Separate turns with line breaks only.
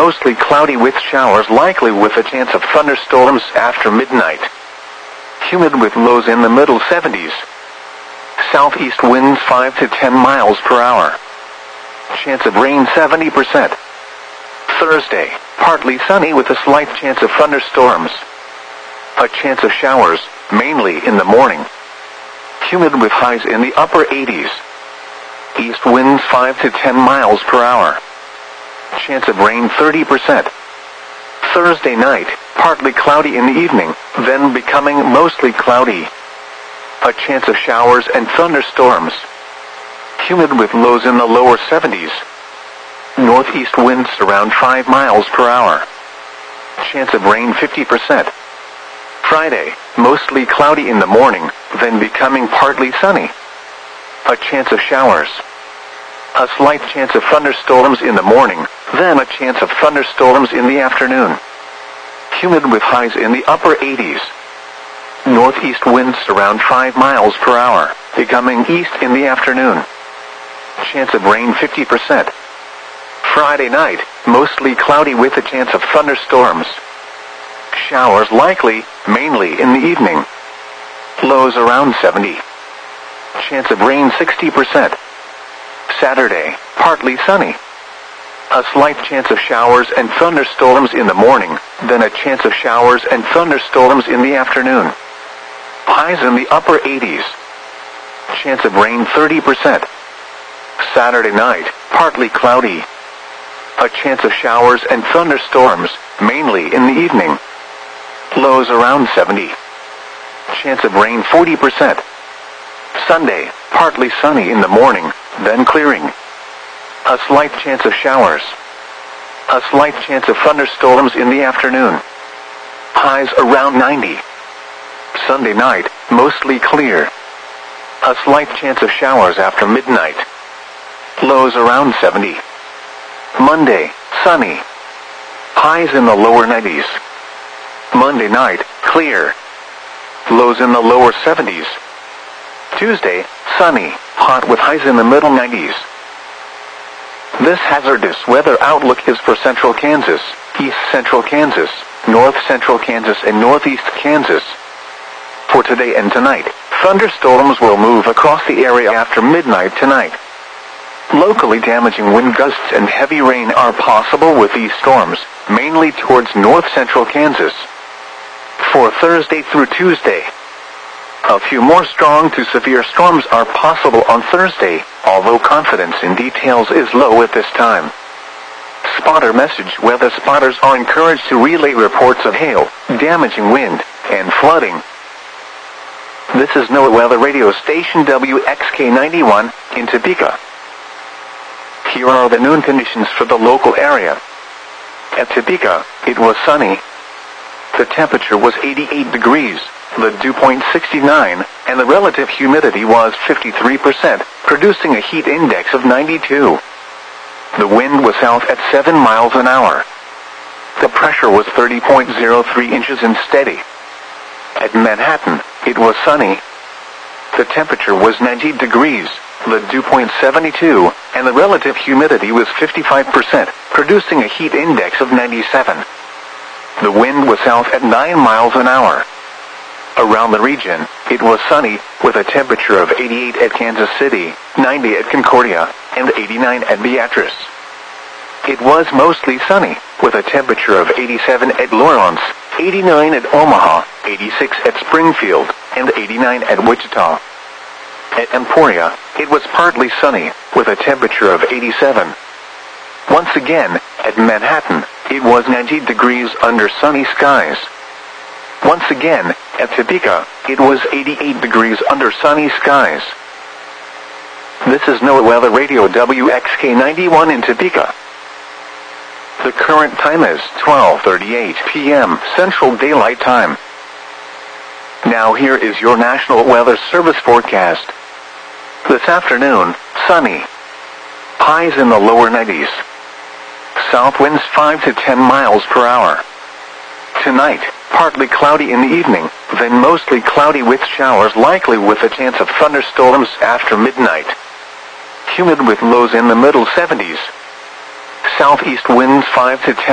mostly cloudy with showers likely with a chance of thunderstorms after midnight. Humid with lows in the middle 70s. Southeast winds 5 to 10 miles per hour. Chance of rain 70%. Thursday, partly sunny with a slight chance of thunderstorms. A chance of showers, mainly in the morning. Humid with highs in the upper 80s. East winds 5 to 10 miles per hour. Chance of rain 30%. Thursday night, partly cloudy in the evening, then becoming mostly cloudy. A chance of showers and thunderstorms. Humid with lows in the lower 70s. Northeast winds around 5 miles per hour. Chance of rain 50%. Friday, mostly cloudy in the morning, then becoming partly sunny. A chance of showers. A slight chance of thunderstorms in the morning, then a chance of thunderstorms in the afternoon. Humid with highs in the upper 80s. Northeast winds around 5 miles per hour, becoming east in the afternoon. Chance of rain 50%. Friday night, mostly cloudy with a chance of thunderstorms. Showers likely, mainly in the evening. Lows around 70. Chance of rain 60%. Saturday, partly sunny. A slight chance of showers and thunderstorms in the morning, then a chance of showers and thunderstorms in the afternoon. Highs in the upper 80s. Chance of rain 30%. Saturday night, partly cloudy. A chance of showers and thunderstorms, mainly in the evening. Lows around 70. Chance of rain 40%. Sunday, partly sunny in the morning, then clearing. A slight chance of showers. A slight chance of thunderstorms in the afternoon. Highs around 90. Sunday night, mostly clear. A slight chance of showers after midnight. Lows around 70. Monday, sunny. Highs in the lower 90s. Monday night, clear. Lows in the lower 70s. Tuesday, sunny, hot with highs in the middle 90s. This hazardous weather outlook is for central Kansas, east central Kansas, north central Kansas, and northeast Kansas. For today and tonight, thunderstorms will move across the area after midnight tonight. Locally damaging wind gusts and heavy rain are possible with these storms, mainly towards north central Kansas. For Thursday through Tuesday, a few more strong to severe storms are possible on Thursday, although confidence in details is low at this time. Spotter message: weather spotters are encouraged to relay reports of hail, damaging wind, and flooding. This is NOAA Weather Radio Station WXK91 in Topeka. Here are the noon conditions for the local area. At Topeka, it was sunny. The temperature was 88 degrees, the dew point 69, and the relative humidity was 53%, producing a heat index of 92. The wind was south at 7 miles an hour. The pressure was 30.03 inches and steady. At Manhattan, it was sunny. The temperature was 90 degrees, the dew point 72, and the relative humidity was 55%, producing a heat index of 97. The wind was south at 9 miles an hour. Around the region, it was sunny, with a temperature of 88 at Kansas City, 90 at Concordia, and 89 at Beatrice. It was mostly sunny, with a temperature of 87 at Lawrence, 89 at Omaha, 86 at Springfield, and 89 at Wichita. At Emporia, it was partly sunny, with a temperature of 87. Once again, at Manhattan, it was 90 degrees under sunny skies. Once again, at Topeka, it was 88 degrees under sunny skies. This is NOAA Weather Radio WXK91 in Topeka. The current time is 12:38 p.m. Central Daylight Time. Now here is your National Weather Service forecast. This afternoon, sunny. Highs in the lower 90s. South winds 5 to 10 miles per hour. Tonight, partly cloudy in the evening, then mostly cloudy with showers likely with a chance of thunderstorms after midnight. Humid with lows in the middle 70s. Southeast winds 5 to 10